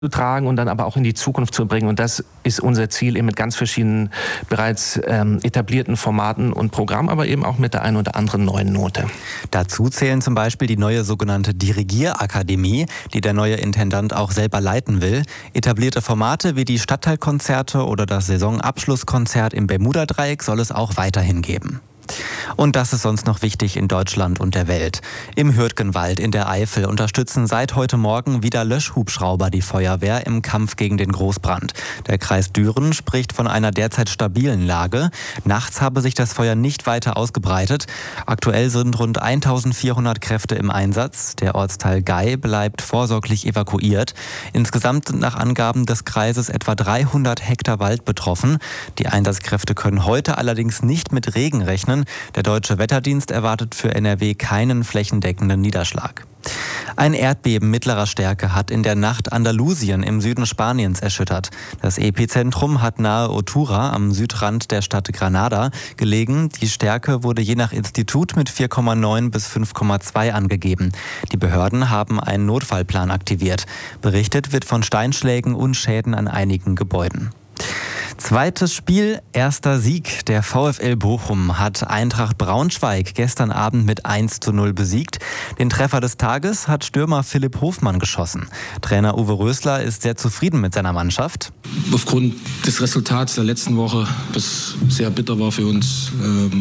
zu tragen und dann aber auch in die Zukunft zu bringen. Und das ist unser Ziel eben mit ganz verschiedenen bereits etablierten Formaten und Programmen, aber eben auch mit der einen oder anderen neuen Note. Dazu zählen zum Beispiel die neue sogenannte Dirigierakademie, die der neue Intendant auch selber leiten will. Etablierte Formate wie die Stadtteilkonzerte oder das Saisonabschlusskonzert im Bermuda-Dreieck soll es auch weiterhin geben. Und das ist sonst noch wichtig in Deutschland und der Welt. Im Hürtgenwald in der Eifel unterstützen seit heute Morgen wieder Löschhubschrauber die Feuerwehr im Kampf gegen den Großbrand. Der Kreis Düren spricht von einer derzeit stabilen Lage. Nachts habe sich das Feuer nicht weiter ausgebreitet. Aktuell sind rund 1400 Kräfte im Einsatz. Der Ortsteil Gei bleibt vorsorglich evakuiert. Insgesamt sind nach Angaben des Kreises etwa 300 Hektar Wald betroffen. Die Einsatzkräfte können heute allerdings nicht mit Regen rechnen. Der Deutsche Wetterdienst erwartet für NRW keinen flächendeckenden Niederschlag. Ein Erdbeben mittlerer Stärke hat in der Nacht Andalusien im Süden Spaniens erschüttert. Das Epizentrum hat nahe Otura am Südrand der Stadt Granada gelegen. Die Stärke wurde je nach Institut mit 4,9 bis 5,2 angegeben. Die Behörden haben einen Notfallplan aktiviert. Berichtet wird von Steinschlägen und Schäden an einigen Gebäuden. Zweites Spiel, erster Sieg. Der VfL Bochum hat Eintracht Braunschweig gestern Abend mit 1:0 besiegt. Den Treffer des Tages hat Stürmer Philipp Hofmann geschossen. Trainer Uwe Rösler ist sehr zufrieden mit seiner Mannschaft. Aufgrund des Resultats der letzten Woche, das sehr bitter war für uns,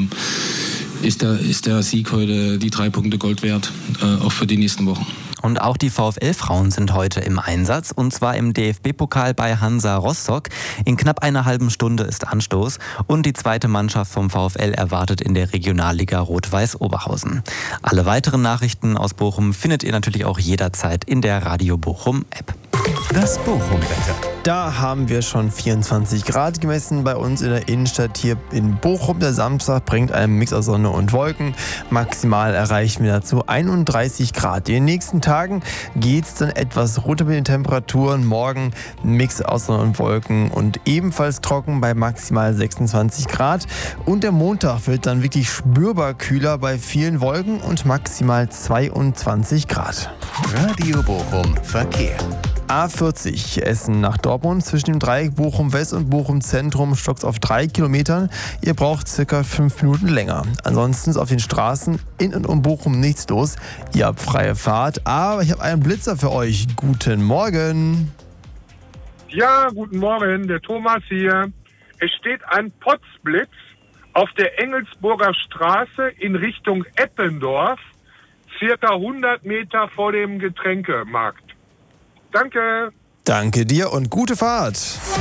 ist der Sieg heute die 3 Punkte Gold wert, auch für die nächsten Wochen. Und auch die VfL-Frauen sind heute im Einsatz, und zwar im DFB-Pokal bei Hansa Rostock. In knapp einer halben Stunde ist Anstoß und die zweite Mannschaft vom VfL erwartet in der Regionalliga Rot-Weiß Oberhausen. Alle weiteren Nachrichten aus Bochum findet ihr natürlich auch jederzeit in der Radio Bochum App. Das Bochum-Wetter. Da haben wir schon 24 Grad gemessen bei uns in der Innenstadt hier in Bochum. Der Samstag bringt einen Mix aus Sonne und Wolken. Maximal erreichen wir dazu 31 Grad. In den nächsten Tagen geht es dann etwas runter mit den Temperaturen. Morgen Mix aus Sonne und Wolken und ebenfalls trocken bei maximal 26 Grad. Und der Montag wird dann wirklich spürbar kühler bei vielen Wolken und maximal 22 Grad. Radio Bochum Verkehr. A40 Essen nach Dortmund zwischen dem Dreieck Bochum West und Bochum Zentrum stockt auf 3 Kilometern. Ihr braucht circa 5 Minuten länger. Ansonsten ist auf den Straßen in und um Bochum nichts los. Ihr habt freie Fahrt, aber ich habe einen Blitzer für euch. Guten Morgen. Ja, guten Morgen, der Thomas hier. Es steht ein Potzblitz auf der Engelsburger Straße in Richtung Eppendorf, circa 100 Meter vor dem Getränkemarkt. Danke. Danke dir und gute Fahrt.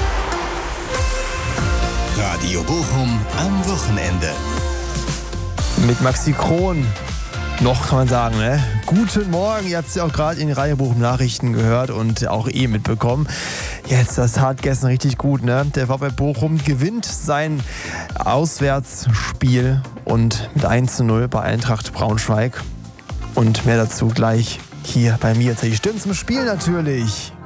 Radio Bochum am Wochenende. Mit Maxi Kron. Noch kann man sagen, ne? Guten Morgen, ihr habt es ja auch gerade in den Radio Bochum Nachrichten gehört und auch mitbekommen. Jetzt das Hartgessen richtig gut, ne? Der VfL Bochum gewinnt sein Auswärtsspiel und mit 1:0 bei Eintracht Braunschweig. Und mehr dazu gleich hier bei mir. Jetzt die Stimmen zum Spiel natürlich.